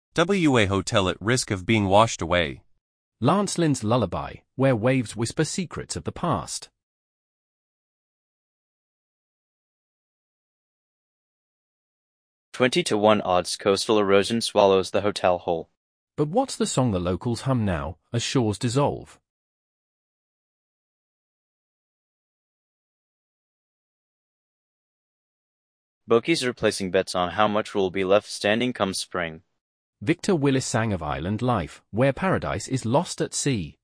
WA Hotel at risk of being washed away. Lance Lynn's Lullaby, where waves whisper secrets of the past. 20-to-1 odds coastal erosion swallows the hotel whole. But what's the song the locals hum now, as shores dissolve? Bokies are placing bets on how much will be left standing come spring. Victor Willis sang of island life, where paradise is lost at sea.